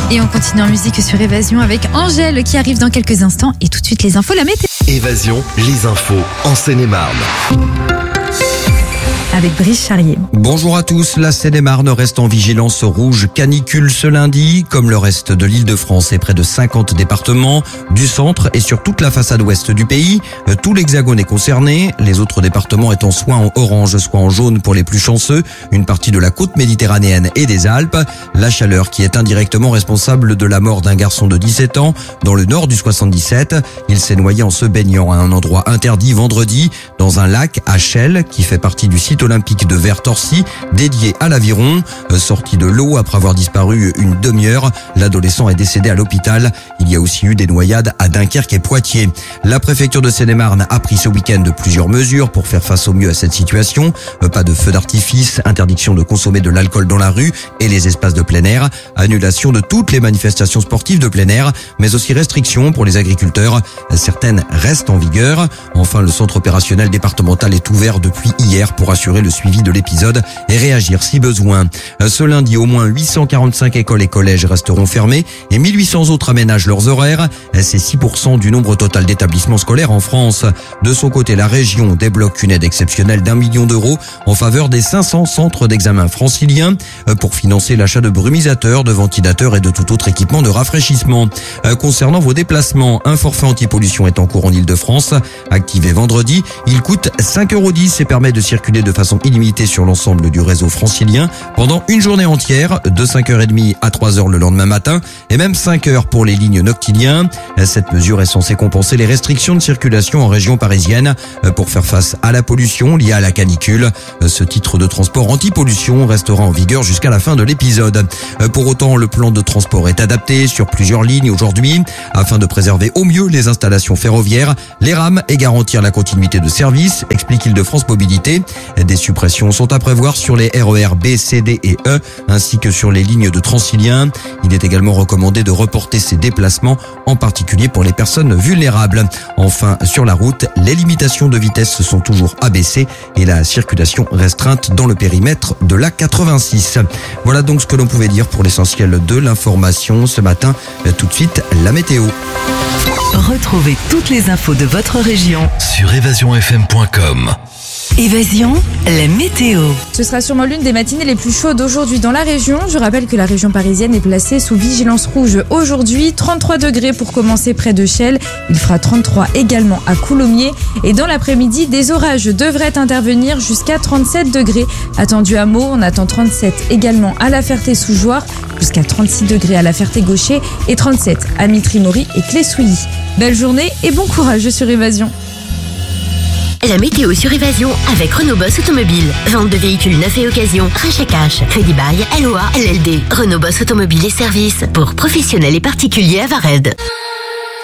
Et on continue en musique sur Évasion avec Angèle qui arrive dans quelques instants. Et tout de suite les infos, la météo. Évasion, les infos en Seine-et-Marne. Avec Brice Charrier. Bonjour à tous, la Seine-et-Marne reste en vigilance rouge canicule ce lundi, comme le reste de l'Île-de-France et près de 50 départements du centre et sur toute la façade ouest du pays. Tout l'Hexagone est concerné, les autres départements étant soit en orange, soit en jaune pour les plus chanceux, une partie de la côte méditerranéenne et des Alpes. La chaleur qui est indirectement responsable de la mort d'un garçon de 17 ans dans le nord du 77. Il s'est noyé en se baignant à un endroit interdit vendredi dans un lac à Chelles qui fait partie du site olympique de Ver-Torcy, dédié à l'aviron. Sorti de l'eau après avoir disparu une demi-heure, l'adolescent est décédé à l'hôpital. Il y a aussi eu des noyades à Dunkerque et Poitiers. La préfecture de Seine-et-Marne a pris ce week-end plusieurs mesures pour faire face au mieux à cette situation. Pas de feux d'artifice, interdiction de consommer de l'alcool dans la rue et les espaces de plein air, annulation de toutes les manifestations sportives de plein air, mais aussi restrictions pour les agriculteurs. Certaines restent en vigueur. Enfin, le centre opérationnel départemental est ouvert depuis hier pour assurer le suivi de l'épisode et réagir si besoin. Ce lundi, au moins 845 écoles et collèges resteront fermés et 1800 autres aménagent leurs horaires. C'est 6% du nombre total d'établissements scolaires en France. De son côté, la région débloque une aide exceptionnelle d'1 million d'euros en faveur des 500 centres d'examen franciliens pour financer l'achat de brumisateurs, de ventilateurs et de tout autre équipement de rafraîchissement. Concernant vos déplacements, un forfait anti-pollution est en cours en Île-de-France. Activé vendredi, il coûte 5,10 € et permet de circuler de façon illimitée sur l'ensemble du réseau francilien pendant une journée entière, de 5h30 à 3h le lendemain matin et même 5h pour les lignes noctiliens. Cette mesure est censée compenser les restrictions de circulation en région parisienne pour faire face à la pollution liée à la canicule. Ce titre de transport anti-pollution restera en vigueur jusqu'à la fin de l'épisode. Pour autant, le plan de transport est adapté sur plusieurs lignes aujourd'hui afin de préserver au mieux les installations ferroviaires, les rames et garantir la continuité de service, explique Île-de-France Mobilité. Des suppressions sont à prévoir sur les RER B, C, D et E, ainsi que sur les lignes de Transilien. Il est également recommandé de reporter ces déplacements, en particulier pour les personnes vulnérables. Enfin, sur la route, les limitations de vitesse sont toujours abaissées et la circulation restreinte dans le périmètre de la 86. Voilà donc ce que l'on pouvait dire pour l'essentiel de l'information ce matin. Tout de suite, la météo. Retrouvez toutes les infos de votre région Sur évasionfm.com. Évasion, la météo. Ce sera sûrement l'une des matinées les plus chaudes aujourd'hui dans la région. Je rappelle que la région parisienne est placée sous vigilance rouge aujourd'hui. 33 degrés pour commencer près de Chelles. Il fera 33 également à Coulommiers. Et dans l'après-midi, des orages devraient intervenir jusqu'à 37 degrés. Attendu à Meaux, on attend 37 également à La Ferté-sous-Jouarre, jusqu'à 36 degrés à La Ferté-Gaucher et 37 à Mitry-Mory et Clé-Souilly. Belle journée et bon courage sur Évasion. La météo sur Évasion avec Renault Boss Automobile. Vente de véhicules neufs et occasion, rachat cash, crédit bail, LOA, LLD. Renault Boss Automobile et services pour professionnels et particuliers à Vared.